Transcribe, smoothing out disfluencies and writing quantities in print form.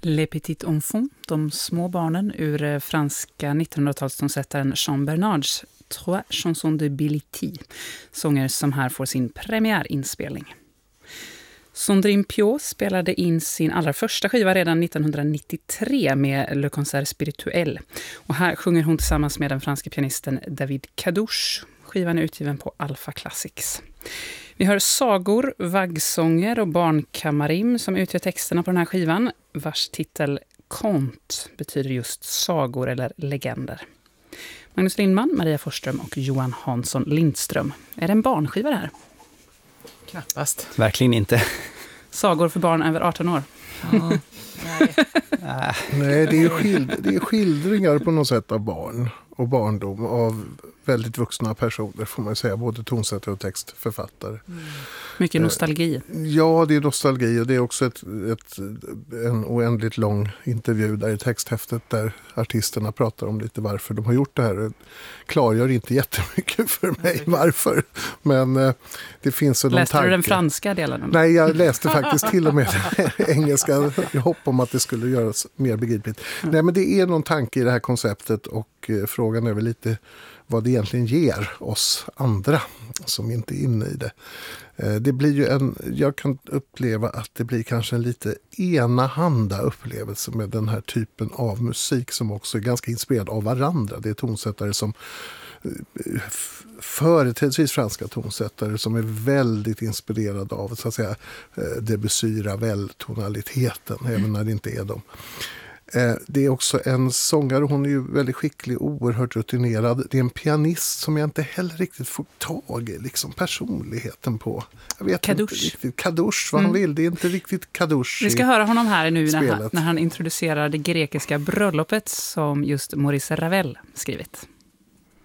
Les Petits Enfants, de små barnen, ur franska 1900-talstonsättaren Jean Bernards Trois chansons de Billy T, sånger som här får sin premiärinspelning. Sandrine Piau spelade in sin allra första skiva redan 1993 med Le Concert Spirituel. Och här sjunger hon tillsammans med den franska pianisten David Kadouche. Skivan är utgiven på Alpha Classics. Vi hör sagor, vaggsånger och barnkamarim som utgör texterna på den här skivan, vars titel Conte betyder just sagor eller legender. Magnus Lindman, Maria Forsström och Johan Hansson Lindström. Är det en barnskiva det här? Knappast. Verkligen inte. Sagor för barn över 18 år. Ja, Nej, det är skildringar på något sätt av barn och barndom av väldigt vuxna personer, får man säga, både tonsättare och textförfattare. Mycket nostalgi. Ja, det är nostalgi, och det är också en oändligt lång intervju där i texthäftet där artisterna pratar om lite varför de har gjort det här. Det klargör inte jättemycket för mig varför, men det finns en Läste tanke. du den franska delen? Nej, jag läste faktiskt till och med engelska. Jag hopp om att det skulle göras mer begripligt. Nej, men det är någon tanke i det här konceptet, och frågan är väl lite vad det egentligen ger oss andra som inte är inne i det. Det blir ju jag kan uppleva att det blir kanske en lite enahanda upplevelse med den här typen av musik som också är ganska inspirerad av varandra. Det är tonsättare som företrädesvis franska tonsättare som är väldigt inspirerade av, så att säga, Debussy, Ravel-tonaliteten, även när det inte är dem. Det är också en sångare, hon är ju väldigt skicklig, oerhört rutinerad. Det är en pianist som jag inte heller riktigt får tag i liksom personligheten på. Jag vet Kadouche. inte riktigt. Kadouche, vad han vill. Det är inte riktigt Kadouche. Vi ska höra honom här nu spelet. när han introducerar det grekiska bröllopet som just Maurice Ravel skrivit.